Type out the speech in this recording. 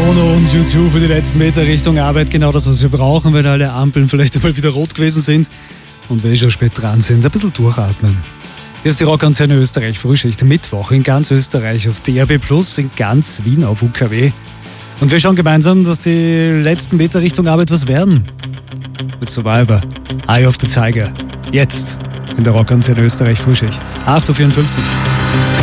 Mono und U2 für die letzten Meter Richtung Arbeit. Genau das, was wir brauchen, wenn alle Ampeln vielleicht einmal wieder rot gewesen sind und wir schon spät dran sind. Ein bisschen durchatmen. Hier ist die Rockantenne Österreich Frühschicht. Mittwoch in ganz Österreich auf DAB+, in ganz Wien auf UKW. Und wir schauen gemeinsam, dass die letzten Meter Richtung Arbeit was werden. Mit Survivor, Eye of the Tiger. Jetzt in der Rockantenne Österreich Frühschicht. 8.54 Uhr.